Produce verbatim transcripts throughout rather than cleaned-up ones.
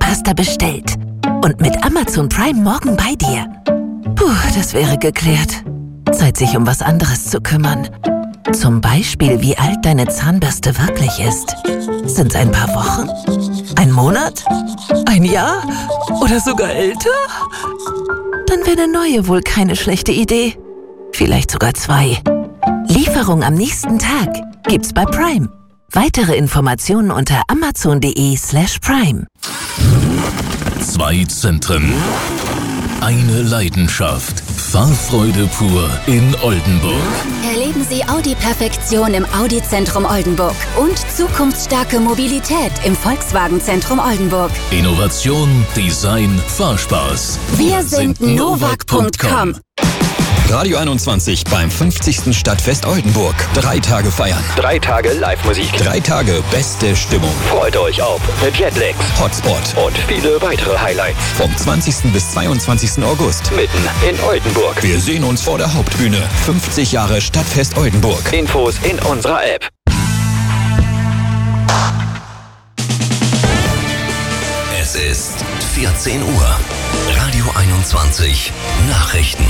Zahnpasta bestellt und mit Amazon Prime morgen bei dir. Puh, das wäre geklärt. Zeit, sich um was anderes zu kümmern. Zum Beispiel, wie alt deine Zahnbürste wirklich ist. Sind's ein paar Wochen? Ein Monat? Ein Jahr? Oder sogar älter? Dann wäre eine neue wohl keine schlechte Idee. Vielleicht sogar zwei. Lieferung am nächsten Tag gibt's bei Prime. Weitere Informationen unter amazon.de slash prime. Zwei Zentren, eine Leidenschaft. Fahrfreude pur in Oldenburg. Erleben Sie Audi-Perfektion im Audi-Zentrum Oldenburg und zukunftsstarke Mobilität im Volkswagen-Zentrum Oldenburg. Innovation, Design, Fahrspaß. Wir sind Novak Punkt com. Radio einundzwanzig beim fünfzigsten Stadtfest Oldenburg. Drei Tage feiern. Drei Tage Live-Musik. Drei Tage beste Stimmung. Freut euch auf Jetlags, Hotspot und viele weitere Highlights. Vom zwanzigsten bis zweiundzwanzigsten August. Mitten in Oldenburg. Wir sehen uns vor der Hauptbühne. fünfzig Jahre Stadtfest Oldenburg. Infos in unserer App. Es ist vierzehn Uhr. Radio einundzwanzig. Nachrichten.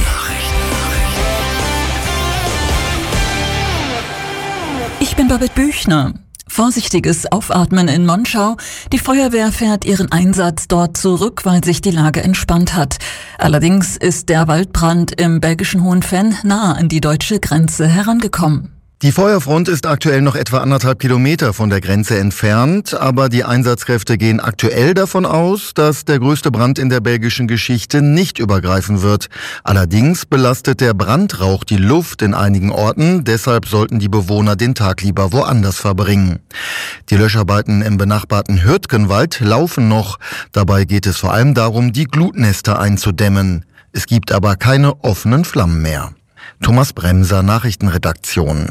Ich bin Babette Büchner. Vorsichtiges Aufatmen in Monschau. Die Feuerwehr fährt ihren Einsatz dort zurück, weil sich die Lage entspannt hat. Allerdings ist der Waldbrand im belgischen Hohenfenn nahe an die deutsche Grenze herangekommen. Die Feuerfront ist aktuell noch etwa anderthalb Kilometer von der Grenze entfernt, aber die Einsatzkräfte gehen aktuell davon aus, dass der größte Brand in der belgischen Geschichte nicht übergreifen wird. Allerdings belastet der Brandrauch die Luft in einigen Orten, deshalb sollten die Bewohner den Tag lieber woanders verbringen. Die Löscharbeiten im benachbarten Hürtgenwald laufen noch. Dabei geht es vor allem darum, die Glutnester einzudämmen. Es gibt aber keine offenen Flammen mehr. Thomas Bremser, Nachrichtenredaktion.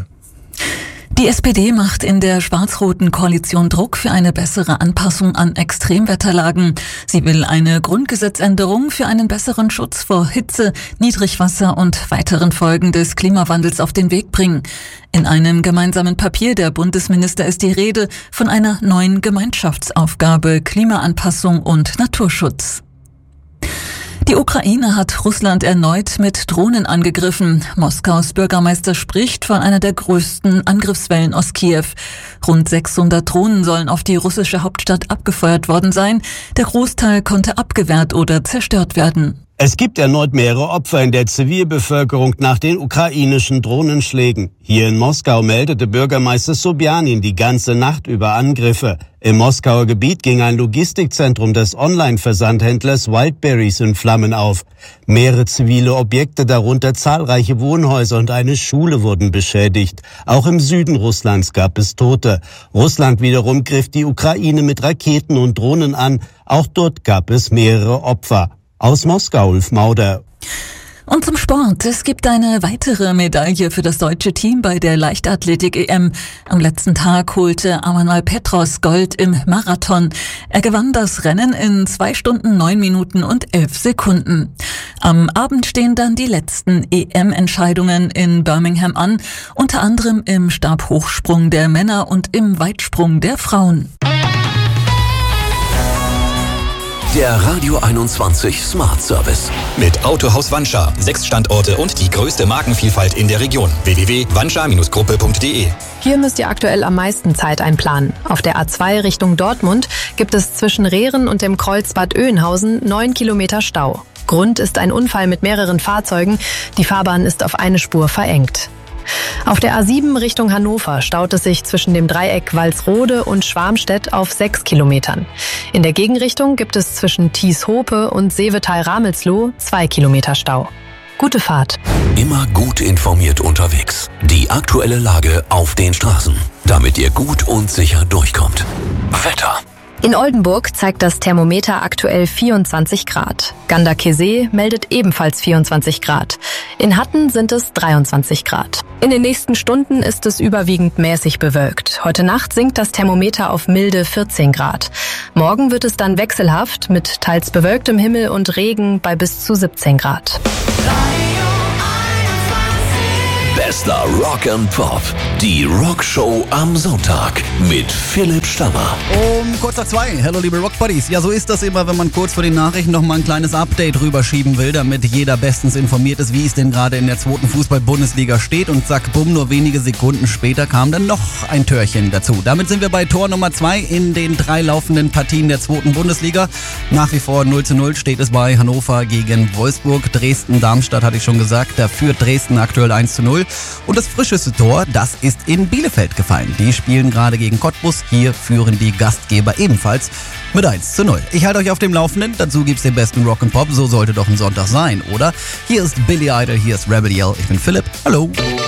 Die S P D macht in der schwarz-roten Koalition Druck für eine bessere Anpassung an Extremwetterlagen. Sie will eine Grundgesetzänderung für einen besseren Schutz vor Hitze, Niedrigwasser und weiteren Folgen des Klimawandels auf den Weg bringen. In einem gemeinsamen Papier der Bundesminister ist die Rede von einer neuen Gemeinschaftsaufgabe Klimaanpassung und Naturschutz. Die Ukraine hat Russland erneut mit Drohnen angegriffen. Moskaus Bürgermeister spricht von einer der größten Angriffswellen aus Kiew. Rund sechshundert Drohnen sollen auf die russische Hauptstadt abgefeuert worden sein. Der Großteil konnte abgewehrt oder zerstört werden. Es gibt erneut mehrere Opfer in der Zivilbevölkerung nach den ukrainischen Drohnenschlägen. Hier in Moskau meldete Bürgermeister Sobjanin die ganze Nacht über Angriffe. Im Moskauer Gebiet ging ein Logistikzentrum des Online-Versandhändlers Wildberries in Flammen auf. Mehrere zivile Objekte, darunter zahlreiche Wohnhäuser und eine Schule, wurden beschädigt. Auch im Süden Russlands gab es Tote. Russland wiederum griff die Ukraine mit Raketen und Drohnen an. Auch dort gab es mehrere Opfer. Aus Moskau, Ulf Mauder. Und zum Sport. Es gibt eine weitere Medaille für das deutsche Team bei der Leichtathletik-E M. Am letzten Tag holte Amanuel Petros Gold im Marathon. Er gewann das Rennen in zwei Stunden, neun Minuten und elf Sekunden. Am Abend stehen dann die letzten E M-Entscheidungen in Birmingham an, unter anderem im Stabhochsprung der Männer und im Weitsprung der Frauen. Der Radio einundzwanzig Smart Service. Mit Autohaus Wanscha. Sechs Standorte und die größte Markenvielfalt in der Region. w w w punkt wanscha Gruppe punkt d e. Hier müsst ihr aktuell am meisten Zeit einplanen. Auf der A zwei Richtung Dortmund gibt es zwischen Rehren und dem Kreuz Bad Oeynhausen neun Kilometer Stau. Grund ist ein Unfall mit mehreren Fahrzeugen. Die Fahrbahn ist auf eine Spur verengt. Auf der A sieben Richtung Hannover staut es sich zwischen dem Dreieck Walsrode und Schwarmstedt auf sechs Kilometern. In der Gegenrichtung gibt es zwischen Thies-Hope und Seevetal-Ramelsloh zwei Kilometer Stau. Gute Fahrt. Immer gut informiert unterwegs. Die aktuelle Lage auf den Straßen, damit ihr gut und sicher durchkommt. Wetter. In Oldenburg zeigt das Thermometer aktuell vierundzwanzig Grad. Ganderkesee meldet ebenfalls vierundzwanzig Grad. In Hatten sind es dreiundzwanzig Grad. In den nächsten Stunden ist es überwiegend mäßig bewölkt. Heute Nacht sinkt das Thermometer auf milde vierzehn Grad. Morgen wird es dann wechselhaft mit teils bewölktem Himmel und Regen bei bis zu siebzehn Grad. Bester Rock and Pop. Die Rockshow am Sonntag mit Philipp Stammer. Um kurz nach zwei. Hello, liebe Rockbuddies. Ja, so ist das immer, wenn man kurz vor den Nachrichten noch mal ein kleines Update rüberschieben will, damit jeder bestens informiert ist, wie es denn gerade in der zweiten Fußball-Bundesliga steht. Und zack, bumm, nur wenige Sekunden später kam dann noch ein Törchen dazu. Damit sind wir bei Tor Nummer zwei in den drei laufenden Partien der zweiten Bundesliga. Nach wie vor null zu null steht es bei Hannover gegen Wolfsburg. Dresden-Darmstadt hatte ich schon gesagt. Da führt Dresden aktuell eins zu null. Und das frischeste Tor, das ist in Bielefeld gefallen. Die spielen gerade gegen Cottbus. Hier führen die Gastgeber ebenfalls mit eins zu null. Ich halte euch auf dem Laufenden. Dazu gibt's den besten Rock and Pop. So sollte doch ein Sonntag sein, oder? Hier ist Billy Idol, hier ist Rebel Yell. Ich bin Philipp. Hallo.